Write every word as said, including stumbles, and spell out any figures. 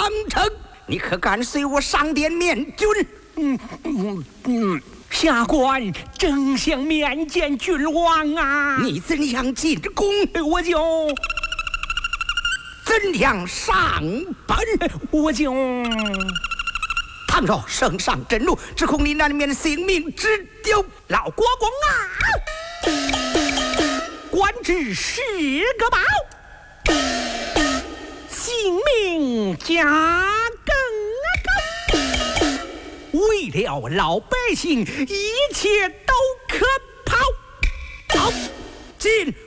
长城，你可敢随我上殿面君？ 嗯嗯嗯，下官正想面见君王啊！ 你怎样进宫， 我就怎样上本， 我就。 倘若圣上震怒，只恐你难免性命之丢。 老国公啊，官职是个宝，性命价更高。为了老百姓，一切都可抛。 好，进。